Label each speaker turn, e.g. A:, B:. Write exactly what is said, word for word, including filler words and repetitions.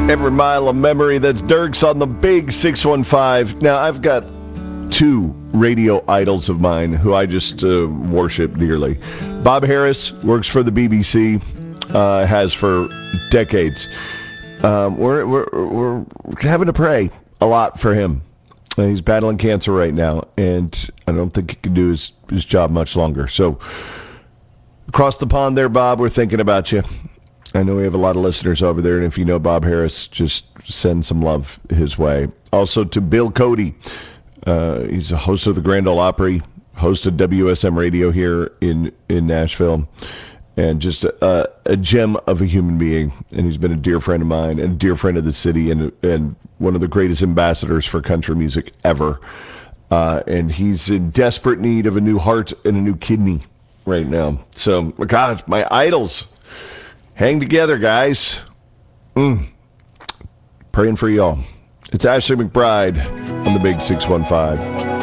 A: Every mile of memory. That's Dirks on the Big six one five. Now, I've got two radio idols of mine who I just uh, worship dearly. Bob Harris works for the B B C, uh, has for decades. Um, we're, we're, we're having to pray a lot for him. Uh, he's battling cancer right now, and I don't think he can do his, his job much longer. So, across the pond there, Bob, we're thinking about you. I know we have a lot of listeners over there, and if you know Bob Harris, just send some love his way. Also to Bill Cody. Uh, he's a host of the Grand Ole Opry, host of W S M Radio here in, in Nashville, and just a, a gem of a human being. And he's been a dear friend of mine and a dear friend of the city, and, and one of the greatest ambassadors for country music ever. Uh, and he's in desperate need of a new heart and a new kidney right now. So, God, my idols. Hang together, guys. Mm. Praying for y'all. It's Ashley McBryde on the Big six one five.